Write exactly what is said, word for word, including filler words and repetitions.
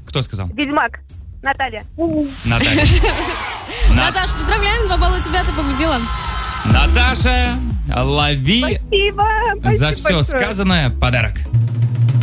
Кто сказал? Ведьмак. Наталья. Наталья. На- Наташ, поздравляем, два балла у тебя, ты победила. Наташа, лови Спасибо. за Спасибо все большое. сказанное подарок.